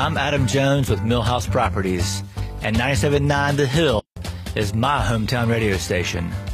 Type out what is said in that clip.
I'm Adam Jones with Millhouse Properties, and 97.9 The Hill is my hometown radio station.